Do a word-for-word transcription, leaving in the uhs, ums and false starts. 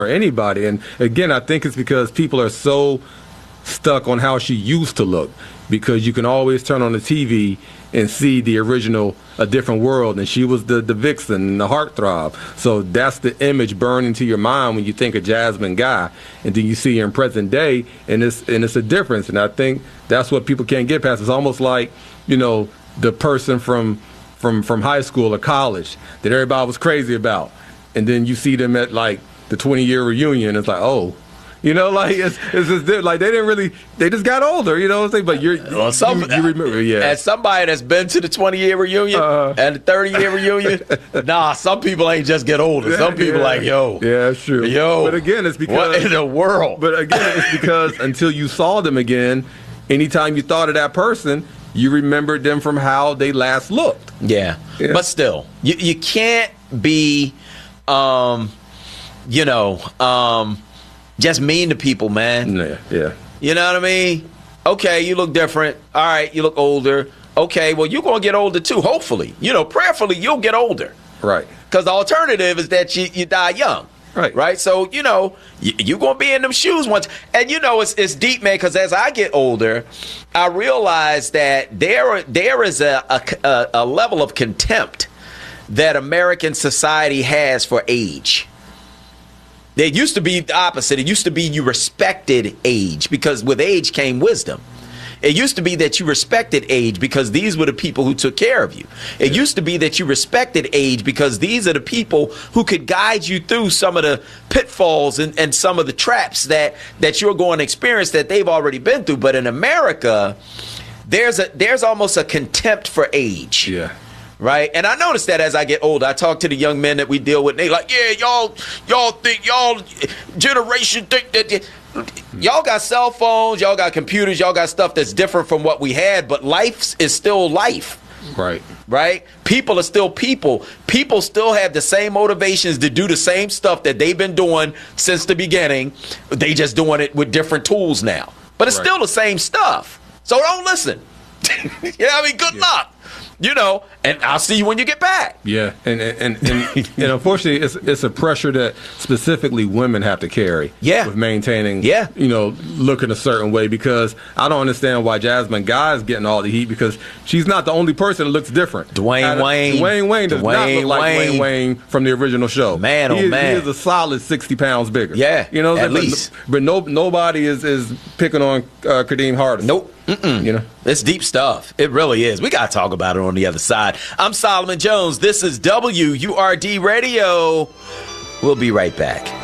or anybody. And again, I think it's because people are so stuck on how she used to look, because you can always turn on the T V and see the original A Different World, and she was the, the vixen, the heartthrob. So that's the image burned into your mind when you think of Jasmine Guy, and then you see her in present day, and it's and it's a difference. And I think that's what people can't get past. It's almost like, you know, the person from from from high school or college that everybody was crazy about, and then you see them at like the twenty year reunion. It's like, oh. You know, like it's, it's just like they didn't really, they just got older. You know what I'm saying? But you're, well, some, you, you remember, yeah. As somebody that's been to the twenty year reunion uh, and the thirty year reunion, nah, some people ain't just get older. Some people yeah, like, yo, yeah, that's true. Yo, but again, it's because what in the world? But again, it's because until you saw them again, anytime you thought of that person, you remembered them from how they last looked. Yeah, yeah. But still, you you can't be, um, you know, um. just mean to people, man. Yeah, yeah. You know what I mean? Okay, you look different. All right, you look older. Okay, well, you're going to get older too, hopefully. You know, prayerfully, you'll get older. Right. Because the alternative is that you, you die young. Right. Right? So, you know, you, you're going to be in them shoes once. And, you know, it's, it's deep, man, because as I get older, I realize that there, there is a, a, a level of contempt that American society has for age. It used to be the opposite. It used to be you respected age, because with age came wisdom. It used to be that you respected age because these were the people who took care of you. It used to be that you respected age because these are the people who could guide you through some of the pitfalls and, and some of the traps that, that you're going to experience that they've already been through. But in America, there's a there's almost a contempt for age. Yeah. Right. And I noticed that as I get older. I talk to the young men that we deal with. And they like, yeah, y'all, y'all think y'all generation think that y'all got cell phones, y'all got computers, y'all got stuff that's different from what we had. But life is still life. Right. Right. People are still people. People still have the same motivations to do the same stuff that they've been doing since the beginning. They just doing it with different tools now. But it's right. still the same stuff. So don't listen. You know what I mean? Good yeah. luck. You know, and I'll see you when you get back. Yeah, and and and, and, and unfortunately, it's it's a pressure that specifically women have to carry. Yeah, with maintaining. Yeah, you know, looking a certain way, because I don't understand why Jasmine Guy is getting all the heat, because she's not the only person that looks different. Dwayne Now, Wayne, Dwayne Wayne does Dwayne not look like Wayne. Dwayne Wayne from the original show. Man, oh he is, man, he is a solid sixty pounds bigger. Yeah, you know, at but, least. But no, nobody is is picking on uh, Kadeem Hardison. Nope. Mm-mm. You know, it's deep stuff. It really is. We got to talk about it on the other side. I'm Solomon Jones. This is W U R D Radio. We'll be right back.